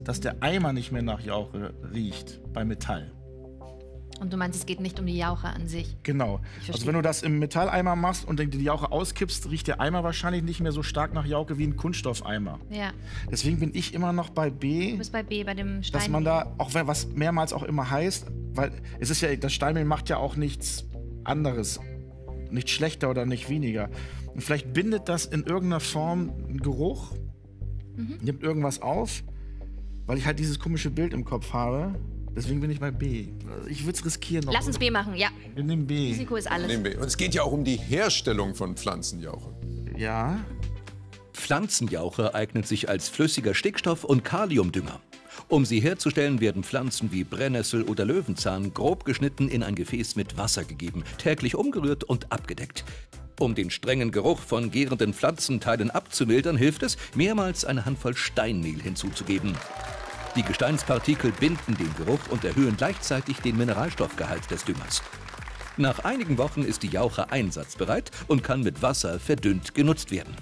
dass der Eimer nicht mehr nach Jauche riecht bei Metall. Und du meinst, es geht nicht um die Jauche an sich? Genau. Also wenn du das im Metalleimer machst und die Jauche auskippst, riecht der Eimer wahrscheinlich nicht mehr so stark nach Jauche wie ein Kunststoffeimer. Ja. Deswegen bin ich immer noch bei B. Du bist bei B, bei dem Steinmehl. Dass man da, auch wenn was mehrmals auch immer heißt, weil es ist ja, das Steinmehl macht ja auch nichts anderes. Nicht schlechter oder nicht weniger. Und vielleicht bindet das in irgendeiner Form einen Geruch, nimmt irgendwas auf, weil ich halt dieses komische Bild im Kopf habe. Deswegen bin ich bei B. Ich würde es riskieren. Lass uns B machen, ja. Wir nehmen B. Risiko ist alles. Nehmen B. Und es geht ja auch um die Herstellung von Pflanzenjauche. Ja. Pflanzenjauche eignet sich als flüssiger Stickstoff- und Kaliumdünger. Um sie herzustellen, werden Pflanzen wie Brennnessel oder Löwenzahn grob geschnitten in ein Gefäß mit Wasser gegeben, täglich umgerührt und abgedeckt. Um den strengen Geruch von gärenden Pflanzenteilen abzumildern, hilft es, mehrmals eine Handvoll Steinmehl hinzuzugeben. Die Gesteinspartikel binden den Geruch und erhöhen gleichzeitig den Mineralstoffgehalt des Düngers. Nach einigen Wochen ist die Jauche einsatzbereit und kann mit Wasser verdünnt genutzt werden.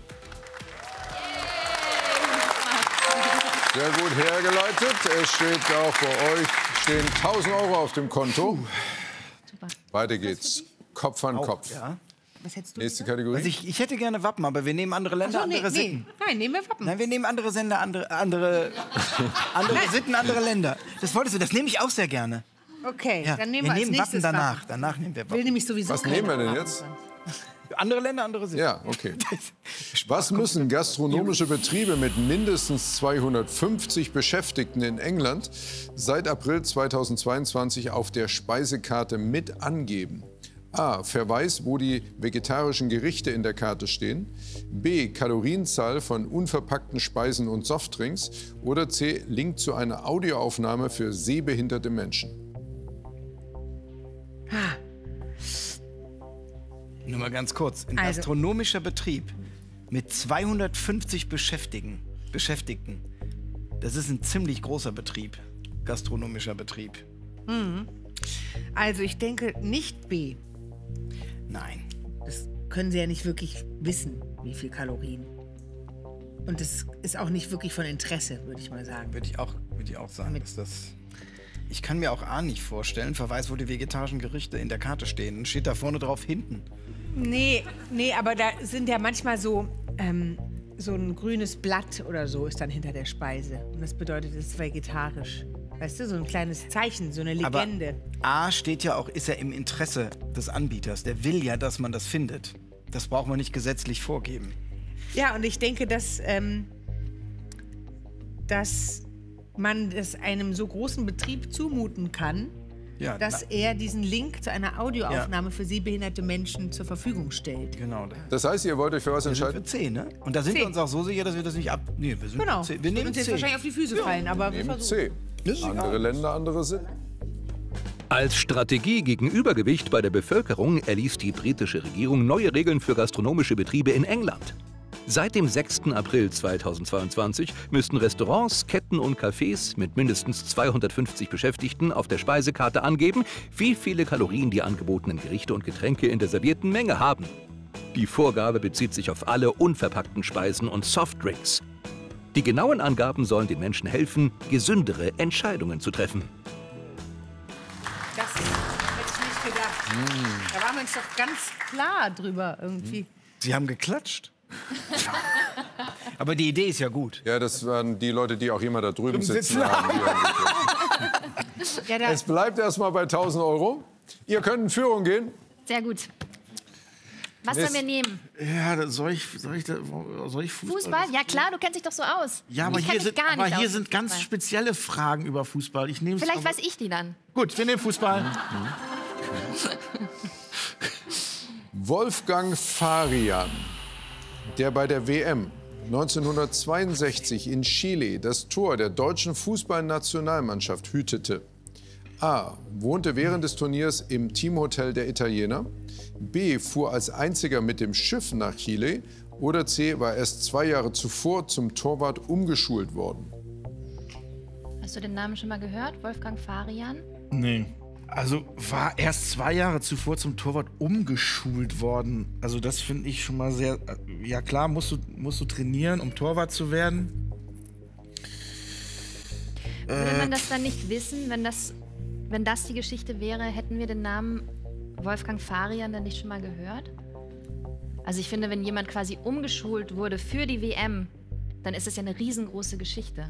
Sehr gut hergeleitet. Es steht auch bei euch stehen 1.000 € auf dem Konto. Super. Weiter geht's. Kopf an Kopf. Ja. Was hättest du? Nächste Kategorie. Also ich hätte gerne Wappen, aber wir nehmen andere Länder, andere Sitten. Nein, nehmen wir Wappen. Nein, wir nehmen andere Sender, andere Sitten, andere Länder. Das wolltest du, das nehme ich auch sehr gerne. Okay, Ja. dann nehmen wir als Wappen nächstes danach. Wappen. Danach nehmen wir Will Wappen. nämlich sowieso Was keine nehmen wir denn Wappen jetzt? sein. Andere Länder, andere Sitten. Ja, okay. Was müssen gastronomische Betriebe mit mindestens 250 Beschäftigten in England seit April 2022 auf der Speisekarte mit angeben? A. Verweis, wo die vegetarischen Gerichte in der Karte stehen. B. Kalorienzahl von unverpackten Speisen und Softdrinks. Oder C. Link zu einer Audioaufnahme für sehbehinderte Menschen. Nur mal ganz kurz. Ein Also. gastronomischer Betrieb mit 250 Beschäftigten. Das ist ein ziemlich großer Betrieb. Gastronomischer Betrieb. Also ich denke nicht B. Nein. Das können Sie ja nicht wirklich wissen, wie viel Kalorien. Und das ist auch nicht wirklich von Interesse, würde ich mal sagen. Würde ich auch sagen, dass das... Ich kann mir auch A nicht vorstellen, Verweis, wo die vegetarischen Gerichte in der Karte stehen. Dann steht da vorne drauf hinten. Nee, aber da sind ja manchmal so ein grünes Blatt oder so ist dann hinter der Speise. Und das bedeutet, es ist vegetarisch. Weißt du, so ein kleines Zeichen, so eine Legende. Aber A steht ja auch, ist ja im Interesse des Anbieters. Der will ja, dass man das findet. Das braucht man nicht gesetzlich vorgeben. Ja, und ich denke, dass man es einem so großen Betrieb zumuten kann, Ja, dass er diesen Link zu einer Audioaufnahme für sehbehinderte Menschen zur Verfügung stellt. Genau. Das heißt, ihr wollt euch für was Wir sind entscheiden? für C, ne? Und da sind C. wir uns auch so sicher, dass wir das nicht ab... Nee, wir sind Genau. für C. Wir Wird nehmen uns jetzt C. wahrscheinlich auf die Füße fallen, aber wir Nehmen versuchen. C. Andere Länder, andere Sinn. Als Strategie gegen Übergewicht bei der Bevölkerung erließ die britische Regierung neue Regeln für gastronomische Betriebe in England. Seit dem 6. April 2022 müssten Restaurants, Ketten und Cafés mit mindestens 250 Beschäftigten auf der Speisekarte angeben, wie viele Kalorien die angebotenen Gerichte und Getränke in der servierten Menge haben. Die Vorgabe bezieht sich auf alle unverpackten Speisen und Softdrinks. Die genauen Angaben sollen den Menschen helfen, gesündere Entscheidungen zu treffen. Das hätte ich nicht gedacht. Da waren wir uns doch ganz klar drüber irgendwie. Sie haben geklatscht. Aber die Idee ist ja gut. Ja, das waren die Leute, die auch immer da drüben sitzen sitzen haben. Ja, da, Es bleibt erstmal bei 1.000 €. Ihr könnt in Führung gehen. Sehr gut. Was sollen wir nehmen? Ja, soll ich Fußball? Fußball? Ja klar, du kennst dich doch so aus. Ja, aber Ich kenn hier mich sind, gar nicht aus sind ganz Fußball. spezielle Fragen über Fußball. Ich nehme Vielleicht weiß ich die dann. Gut, wir nehmen Fußball. Wolfgang Farian, der bei der WM 1962 in Chile das Tor der deutschen Fußballnationalmannschaft hütete. A. Wohnte während des Turniers im Teamhotel der Italiener. B. Fuhr als einziger mit dem Schiff nach Chile. Oder C. War erst 2 Jahre zuvor zum Torwart umgeschult worden. Hast du den Namen schon mal gehört? Wolfgang Farian? Nee. Also war erst 2 Jahre zuvor zum Torwart umgeschult worden. Also das finde ich schon mal sehr... Ja klar, musst du trainieren, um Torwart zu werden. Würde man das dann nicht wissen, wenn das die Geschichte wäre, hätten wir den Namen Wolfgang Farian dann nicht schon mal gehört? Also ich finde, wenn jemand quasi umgeschult wurde für die WM, dann ist es ja eine riesengroße Geschichte,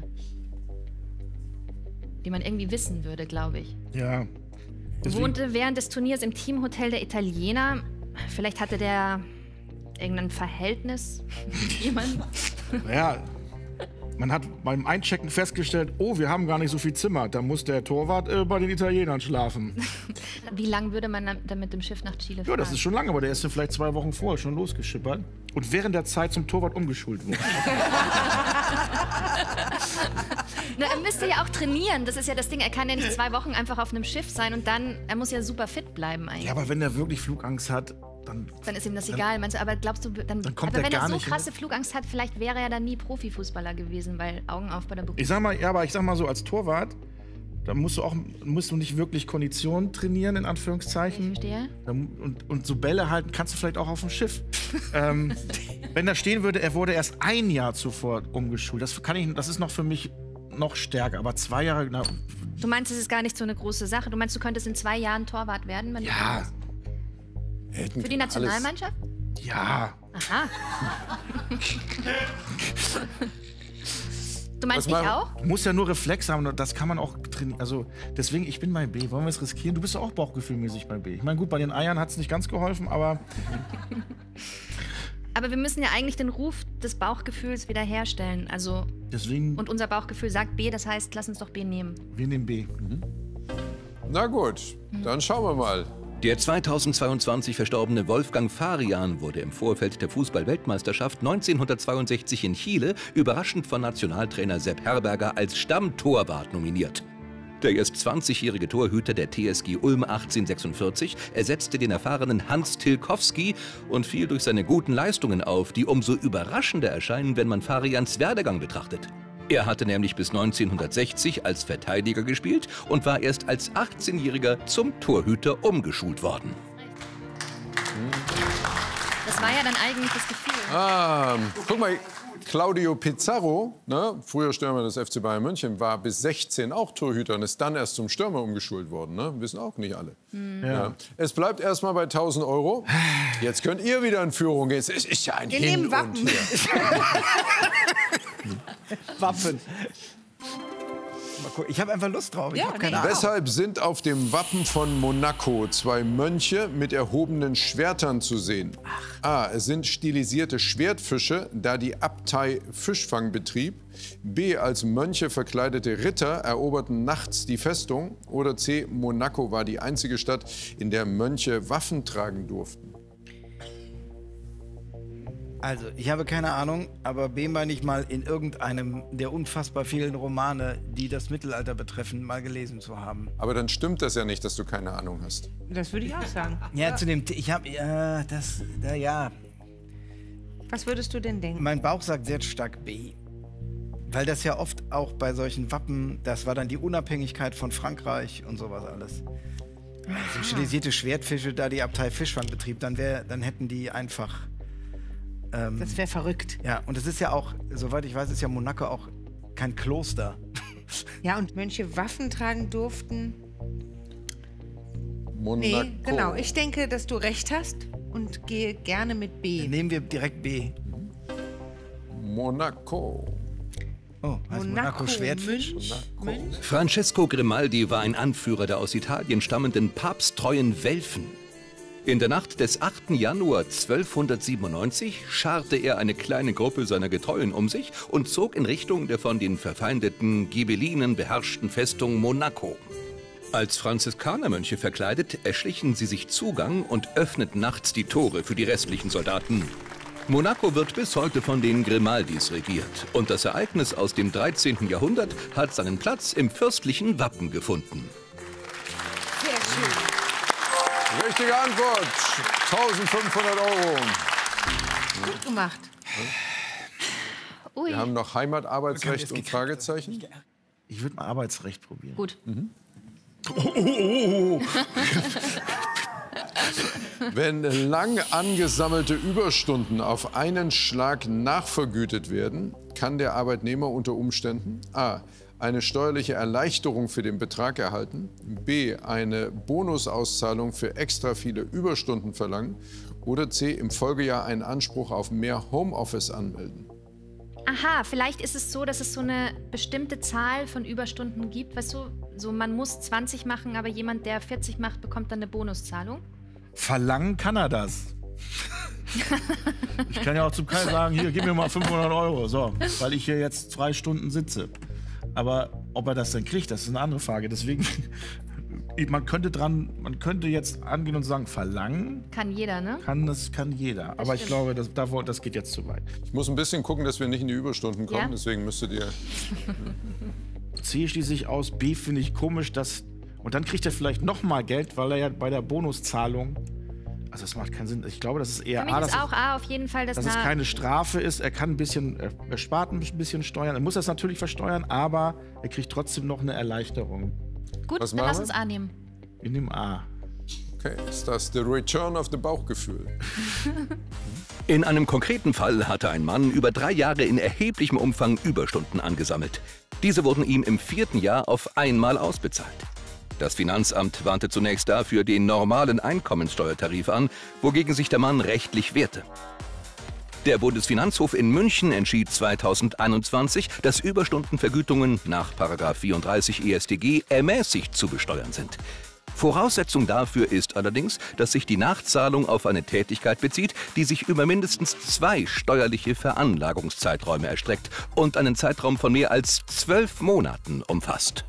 die man irgendwie wissen würde, glaube ich. Ja. Wohnte während des Turniers im Teamhotel der Italiener. Vielleicht hatte der irgendein Verhältnis mit jemandem. Ja, man hat beim Einchecken festgestellt, oh, wir haben gar nicht so viel Zimmer. Da muss der Torwart bei den Italienern schlafen. Wie lange würde man dann mit dem Schiff nach Chile fahren? Ja, das ist schon lange, aber der ist ja vielleicht 2 Wochen vorher schon losgeschippert. Und während der Zeit zum Torwart umgeschult wurde. Na, er müsste ja auch trainieren. Das ist ja das Ding. Er kann ja nicht 2 Wochen einfach auf einem Schiff sein und dann, er muss ja super fit bleiben eigentlich. Ja, aber wenn er wirklich Flugangst hat, dann ist ihm das egal. Meinst du, aber glaubst du, dann kommt aber er wenn gar er so nicht krasse Flugangst hat, vielleicht wäre er dann nie Profifußballer gewesen, weil Augen auf bei der Berufung. ich sag mal so, als Torwart, da musst du nicht wirklich Kondition trainieren, in Anführungszeichen. Ich verstehe. Und so Bälle halten kannst du vielleicht auch auf dem Schiff. Wenn da stehen würde, er wurde erst 1 Jahr zuvor umgeschult. Das ist noch für mich noch stärker. Aber 2 Jahre, na, Du meinst, es ist gar nicht so eine große Sache? Du meinst, du könntest in 2 Jahren Torwart werden? Wenn ja, du für die Nationalmannschaft? ja. Aha. Du meinst ich auch? Du musst ja nur Reflex haben, das kann man auch trainieren. Also deswegen, ich bin bei B. Wollen wir es riskieren? Du bist ja auch bauchgefühlmäßig bei B. Ich meine, gut, bei den Eiern hat es nicht ganz geholfen, aber... Aber wir müssen ja eigentlich den Ruf des Bauchgefühls wiederherstellen. Also, deswegen, und unser Bauchgefühl sagt B, das heißt, lass uns doch B nehmen. wir nehmen B. Na gut, dann schauen wir mal. Der 2022 verstorbene Wolfgang Farian wurde im Vorfeld der Fußball-Weltmeisterschaft 1962 in Chile überraschend von Nationaltrainer Sepp Herberger als Stammtorwart nominiert. Der erst 20-jährige Torhüter der TSG Ulm 1846 ersetzte den erfahrenen Hans Tilkowski und fiel durch seine guten Leistungen auf, die umso überraschender erscheinen, wenn man Farians Werdegang betrachtet. Er hatte nämlich bis 1960 als Verteidiger gespielt und war erst als 18-Jähriger zum Torhüter umgeschult worden. Das war ja dann eigentlich das Gefühl. Guck mal, Claudio Pizarro, ne, früher Stürmer des FC Bayern München, war bis 16 auch Torhüter und ist dann erst zum Stürmer umgeschult worden. Ne? Wissen auch nicht alle. Ja. Es bleibt erstmal bei 1.000 Euro. Jetzt könnt ihr wieder in Führung gehen. Es ist ja ein Wir Hin nehmen Wappen. und Her. Wappen. Mal gucken. Ich habe einfach Lust drauf. Ich Ja, habe keine nee. Ahnung. Weshalb sind auf dem Wappen von Monaco 2 Mönche mit erhobenen Schwertern zu sehen? A. Es sind stilisierte Schwertfische, da die Abtei Fischfang betrieb. B. Als Mönche verkleidete Ritter eroberten nachts die Festung. Oder C. Monaco war die einzige Stadt, in der Mönche Waffen tragen durften. Also, ich habe keine Ahnung, aber B meine ich mal in irgendeinem der unfassbar vielen Romane, die das Mittelalter betreffen, mal gelesen zu haben. Aber dann stimmt das ja nicht, dass du keine Ahnung hast. Das würde ich auch sagen. Ja, zu dem, ich habe, ja, Was würdest du denn denken? mein Bauch sagt sehr stark B. Weil das ja oft auch bei solchen Wappen, das war dann die Unabhängigkeit von Frankreich und sowas alles. Also stilisierte Schwertfische, da die Abtei Fischfang betrieb, dann hätten die einfach... Das wäre verrückt. Ja, und es ist ja auch, soweit ich weiß, ist ja Monaco auch kein Kloster. Ja, und Mönche Waffen tragen durften. Monaco. Nee, genau. Ich denke, dass du recht hast und gehe gerne mit B. Nehmen wir direkt B. Monaco. Oh, heißt Monaco Schwertfisch? Mönch? Francesco Grimaldi war ein Anführer der aus Italien stammenden papsttreuen Welfen. In der Nacht des 8. Januar 1297 scharte er eine kleine Gruppe seiner Getreuen um sich und zog in Richtung der von den verfeindeten Ghibellinen beherrschten Festung Monaco. Als Franziskanermönche verkleidet erschlichen sie sich Zugang und öffneten nachts die Tore für die restlichen Soldaten. Monaco wird bis heute von den Grimaldis regiert und das Ereignis aus dem 13. Jahrhundert hat seinen Platz im fürstlichen Wappen gefunden. Sehr schön. Richtige Antwort. 1.500 Euro. Gut gemacht. Ui, Wir haben noch Heimat, Arbeitsrecht und Fragezeichen. Ich würde mal Arbeitsrecht probieren. gut. Wenn lang angesammelte Überstunden auf einen Schlag nachvergütet werden, kann der Arbeitnehmer unter Umständen A. eine steuerliche Erleichterung für den Betrag erhalten, B, eine Bonusauszahlung für extra viele Überstunden verlangen oder C, im Folgejahr einen Anspruch auf mehr Homeoffice anmelden. Aha, vielleicht ist es so, dass es so eine bestimmte Zahl von Überstunden gibt. Weißt du, so man muss 20 machen, aber jemand, der 40 macht, bekommt dann eine Bonuszahlung. Verlangen kann er das. Ich kann ja auch zum Kai sagen, hier, gib mir mal 500 €, so, weil ich hier jetzt 2 Stunden sitze. Aber ob er das dann kriegt, das ist eine andere Frage. Deswegen, man könnte jetzt angehen und sagen, verlangen. Kann jeder, ne? Kann jeder. Aber ich glaube, das geht jetzt zu weit. Ich muss ein bisschen gucken, dass wir nicht in die Überstunden kommen, deswegen müsstet ihr... C schließe ich aus, B finde ich komisch, und dann kriegt er vielleicht noch mal Geld, weil er ja bei der Bonuszahlung... Also das macht keinen Sinn. Ich glaube, das ist eher Für mich ist auch A auf jeden Fall, dass es keine Strafe ist. Er kann er spart ein bisschen Steuern. Er muss das natürlich versteuern, aber er kriegt trotzdem noch eine Erleichterung. Gut, dann lass uns A nehmen. Wir nehmen A. Okay, ist das the return of the Bauchgefühl? In einem konkreten Fall hatte ein Mann über 3 Jahre in erheblichem Umfang Überstunden angesammelt. Diese wurden ihm im 4. Jahr auf einmal ausbezahlt. Das Finanzamt warnte zunächst dafür den normalen Einkommenssteuertarif an, wogegen sich der Mann rechtlich wehrte. Der Bundesfinanzhof in München entschied 2021, dass Überstundenvergütungen nach § 34 EStG ermäßigt zu besteuern sind. Voraussetzung dafür ist allerdings, dass sich die Nachzahlung auf eine Tätigkeit bezieht, die sich über mindestens 2 steuerliche Veranlagungszeiträume erstreckt und einen Zeitraum von mehr als 12 Monaten umfasst.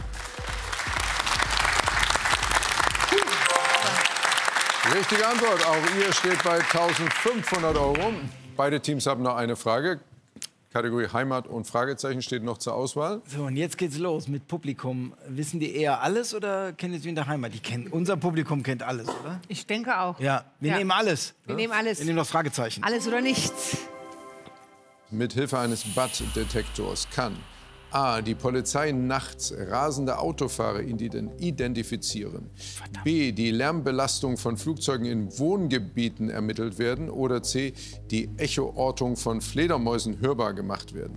Richtige Antwort. Auch ihr steht bei 1.500 €. Beide Teams haben noch eine Frage. Kategorie Heimat und Fragezeichen steht noch zur Auswahl. So, und jetzt geht's los mit Publikum. Wissen die eher alles oder kennen die es wie in der Heimat? Unser Publikum kennt alles, oder? Ich denke auch. Ja, wir nehmen alles. Wir nehmen alles. Wir nehmen das Fragezeichen. Alles oder nichts. Mithilfe eines BAT-Detektors kann A, die Polizei nachts rasende Autofahrer identifizieren. B, die Lärmbelastung von Flugzeugen in Wohngebieten ermittelt werden. Oder C, die Echoortung von Fledermäusen hörbar gemacht werden.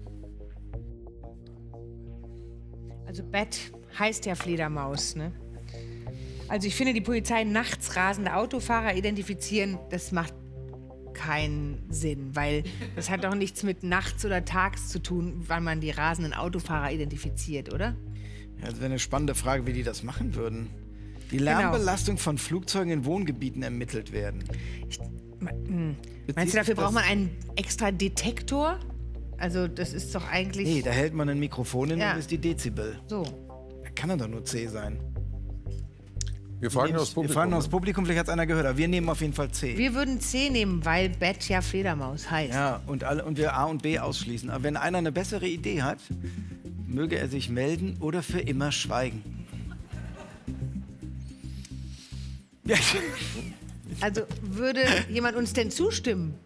Also Bat heißt ja Fledermaus, ne? Also ich finde, die Polizei nachts rasende Autofahrer identifizieren, das macht keinen Sinn, weil das hat doch nichts mit nachts oder tags zu tun, wann man die rasenden Autofahrer identifiziert, oder? Ja, das wäre eine spannende Frage, wie die das machen würden. Die Lärmbelastung von Flugzeugen in Wohngebieten ermittelt werden. Meinst du, dafür braucht man einen extra Detektor? Also das ist doch eigentlich... Nee, da hält man ein Mikrofon hin und ist die Dezibel. So. Da kann er doch nur C sein. Wir fragen das Publikum. Wir fragen das Publikum, vielleicht hat es einer gehört, aber wir nehmen auf jeden Fall C. Wir würden C nehmen, weil Bat ja Fledermaus heißt. Ja, und wir A und B ausschließen. Aber wenn einer eine bessere Idee hat, möge er sich melden oder für immer schweigen. Ja. Also würde jemand uns denn zustimmen?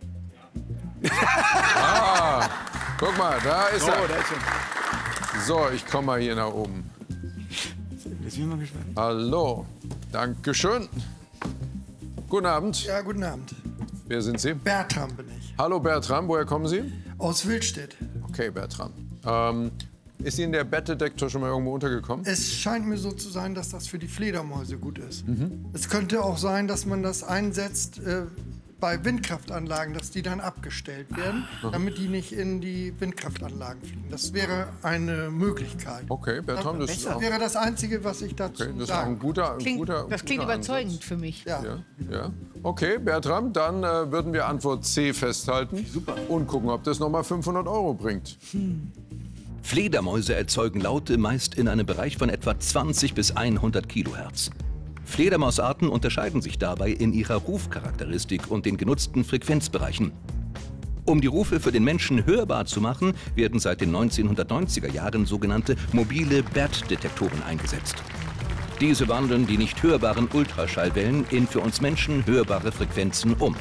Guck mal, da ist er. Da ist er. So, ich komme mal hier nach oben. Jetzt bin ich mal gespannt. Hallo, Dankeschön. Guten Abend. Ja, guten Abend. Wer sind Sie? Bertram bin ich. Hallo Bertram, woher kommen Sie? Aus Wildstedt. Okay, Bertram. Ist Ihnen der Bettdetektor schon mal irgendwo untergekommen? Es scheint mir so zu sein, dass das für die Fledermäuse gut ist. Es könnte auch sein, dass man das einsetzt bei Windkraftanlagen, dass die dann abgestellt werden, damit die nicht in die Windkraftanlagen fliegen. Das wäre eine Möglichkeit. Okay, Bertram, das wäre das Einzige, was ich dazu das ist auch ein sage. guter Das klingt überzeugend Ansatz. für mich. Ja. Ja. Okay, Bertram, dann würden wir Antwort C festhalten. Super. Und gucken, ob das nochmal 500 € bringt. Fledermäuse erzeugen Laute meist in einem Bereich von etwa 20 bis 100 Kilohertz. Fledermausarten unterscheiden sich dabei in ihrer Rufcharakteristik und den genutzten Frequenzbereichen. Um die Rufe für den Menschen hörbar zu machen, werden seit den 1990er Jahren sogenannte mobile BAT-Detektoren eingesetzt. Diese wandeln die nicht hörbaren Ultraschallwellen in für uns Menschen hörbare Frequenzen um.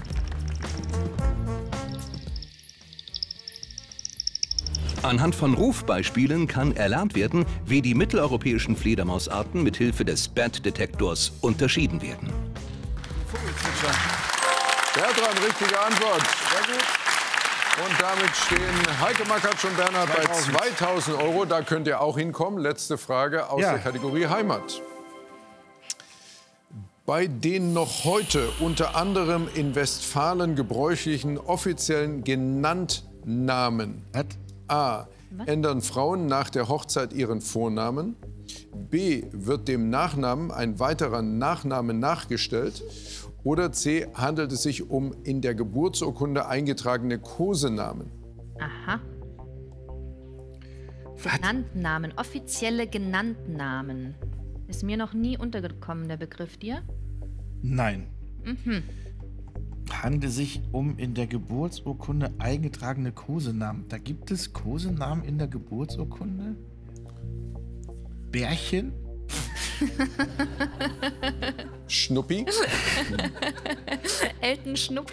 Anhand von Rufbeispielen kann erlernt werden, wie die mitteleuropäischen Fledermausarten mit Hilfe des BAT-Detektors unterschieden werden. Bertram, richtige Antwort. Und damit stehen Heike Makatsch und Bernhard bei 2.000 €. Da könnt ihr auch hinkommen. Letzte Frage aus der Kategorie Heimat. Bei den noch heute unter anderem in Westfalen gebräuchlichen offiziellen Genanntnamen. A. Ändern Frauen nach der Hochzeit ihren Vornamen. B. Wird dem Nachnamen ein weiterer Nachname nachgestellt. Oder C. Handelt es sich um in der Geburtsurkunde eingetragene Kosenamen? Aha. Genanntnamen, offizielle Genanntnamen. Ist mir noch nie untergekommen, der Begriff, dir? Nein. Handelt es sich um in der Geburtsurkunde eingetragene Kosenamen. Da gibt es Kosenamen in der Geburtsurkunde? Bärchen? Schnuppi? Elton Schnuppi?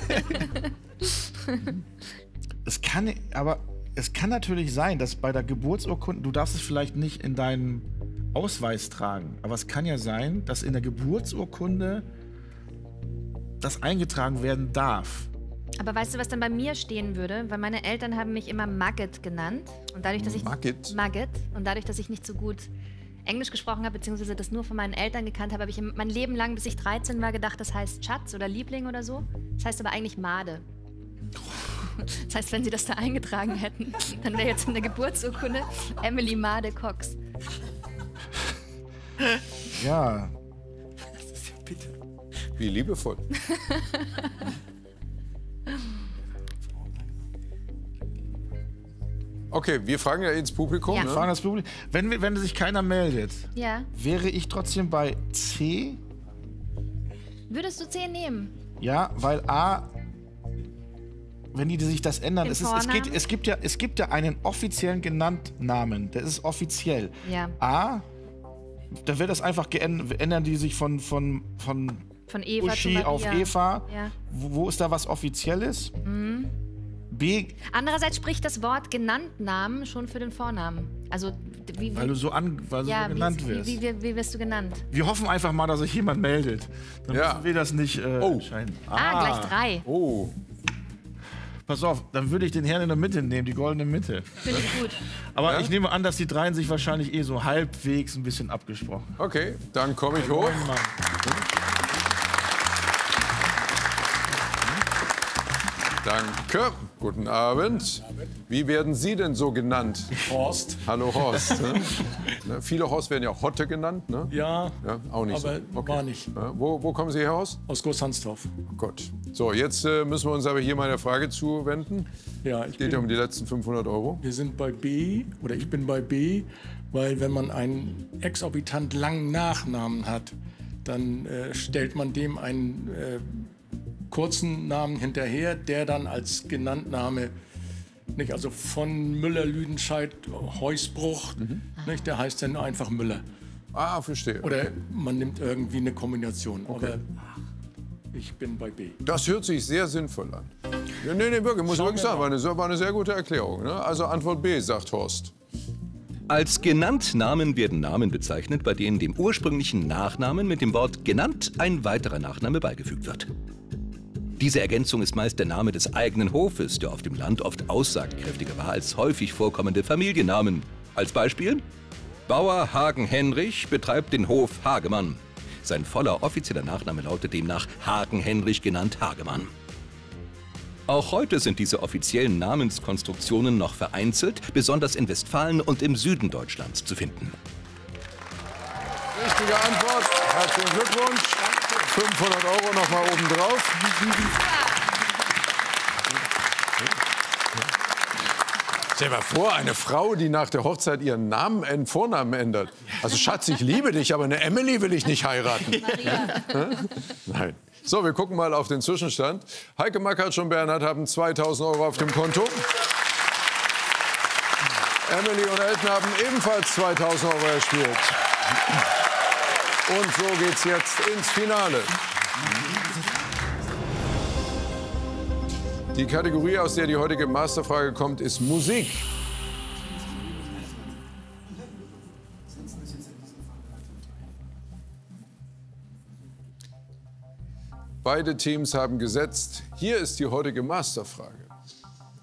Es kann natürlich sein, dass bei der Geburtsurkunde, du darfst es vielleicht nicht in deinen Ausweis tragen, aber es kann ja sein, dass in der Geburtsurkunde das eingetragen werden darf. Aber weißt du, was dann bei mir stehen würde? Weil meine Eltern haben mich immer Maggot genannt. Und dadurch, dass ich Maggot. Und dadurch, dass ich nicht so gut Englisch gesprochen habe, beziehungsweise das nur von meinen Eltern gekannt habe, habe ich mein Leben lang, bis ich 13 war, gedacht, das heißt Schatz oder Liebling oder so. Das heißt aber eigentlich Made. Das heißt, wenn sie das da eingetragen hätten, dann wäre jetzt in der Geburtsurkunde Emily Made Cox. Ja. Das ist ja bitter. Wie liebevoll. Okay, wir fragen ja ins Publikum. Ja. Ne? Fragen das Publikum. Wenn sich keiner meldet, Ja. wäre ich trotzdem bei C. Würdest du 10 nehmen? Ja, weil A, wenn die sich das ändern, Den es Vornamen? gibt ja einen offiziellen Genanntnamen, der ist offiziell. Ja. A, da wird das einfach ändern die sich von Eva Uschi zu auf Maria. Eva. Ja. Wo ist da was Offizielles? B, Andererseits spricht das Wort Genanntnamen schon für den Vornamen. Also weil du so genannt wirst. Wie wirst du genannt? Wir hoffen einfach mal, dass sich jemand meldet. Dann müssen wir das nicht entscheiden. Gleich 3. Oh, Pass auf, dann würde ich den Herrn in der Mitte nehmen, die goldene Mitte. Finde ich gut. Aber ich nehme an, dass die dreien sich wahrscheinlich so halbwegs ein bisschen abgesprochen haben. okay, dann komme ich hoch. Moin, Mann. Danke. Guten Abend. Wie werden Sie denn so genannt? Horst. Hallo Horst. Ne? Viele Horst werden ja Hotte genannt, ne? Ja, Ja, auch nicht aber so. war nicht. Ja, wo kommen Sie her, Horst? Aus Großhansdorf. Gut. So, jetzt müssen wir uns aber hier mal der Frage zuwenden. Ja, Es geht ja um die letzten 500 €. wir sind bei B, oder ich bin bei B, weil wenn man einen exorbitant langen Nachnamen hat, dann stellt man dem einen kurzen Namen hinterher, der dann als Genanntname, nicht, also von Müller-Lüdenscheid, Heusbruch, nicht, der heißt dann einfach Müller. Ah, verstehe. Oder man nimmt irgendwie eine Kombination. Aber ich bin bei B. Das hört sich sehr sinnvoll an. Ja, nee, wirklich, muss ich wirklich sagen, war eine sehr gute Erklärung. Ne? Also Antwort B, sagt Horst. Als Genanntnamen werden Namen bezeichnet, bei denen dem ursprünglichen Nachnamen mit dem Wort genannt ein weiterer Nachname beigefügt wird. Diese Ergänzung ist meist der Name des eigenen Hofes, der auf dem Land oft aussagekräftiger war als häufig vorkommende Familiennamen. Als Beispiel: Bauer Hagen-Henrich betreibt den Hof Hagemann. Sein voller offizieller Nachname lautet demnach Hagen-Henrich, genannt Hagemann. Auch heute sind diese offiziellen Namenskonstruktionen noch vereinzelt, besonders in Westfalen und im Süden Deutschlands zu finden. Richtige Antwort. Herzlichen Glückwunsch. 500 € noch mal oben drauf. Stell dir mal vor, eine Frau, die nach der Hochzeit ihren Vornamen ändert. Also Schatz, ich liebe dich, aber eine Emily will ich nicht heiraten. Nein. So, wir gucken mal auf den Zwischenstand. Heike Makatsch und Bernhard haben 2.000 € auf dem Konto. Emily und Elton haben ebenfalls 2.000 € erspielt. Und so geht's jetzt ins Finale. Die Kategorie, aus der die heutige Masterfrage kommt, ist Musik. Beide Teams haben gesetzt. Hier ist die heutige Masterfrage.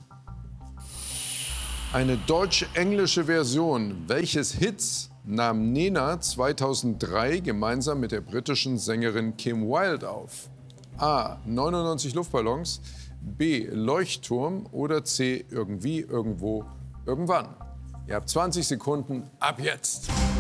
Eine deutsch-englische Version welches Hits nahm Nena 2003 gemeinsam mit der britischen Sängerin Kim Wilde auf? A. 99 Luftballons, B. Leuchtturm oder C. Irgendwie, irgendwo, irgendwann. Ihr habt 20 Sekunden ab jetzt.